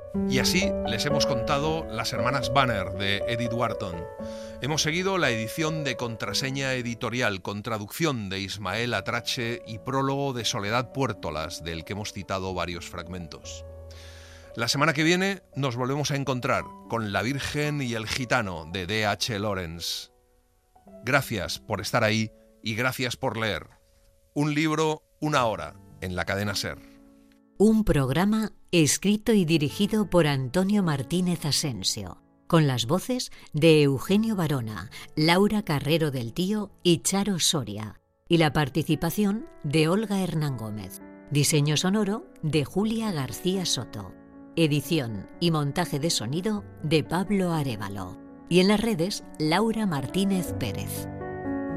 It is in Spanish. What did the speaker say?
Y así les hemos contado Las hermanas Banner de Edith Wharton. Hemos seguido la edición de Contraseña Editorial con traducción de Ismael Atrache y prólogo de Soledad Puertolas, del que hemos citado varios fragmentos. La semana que viene nos volvemos a encontrar con La Virgen y el Gitano de D.H. Lawrence. Gracias por estar ahí y gracias por leer. Un libro, una hora, en la cadena SER. Un programa escrito y dirigido por Antonio Martínez Asensio, con las voces de Eugenio Barona, Laura Carrero del Tío y Charo Soria, y la participación de Olga Hernán Gómez. Diseño sonoro de Julia García Soto. Edición y montaje de sonido de Pablo Arévalo. Y en las redes, Laura Martínez Pérez.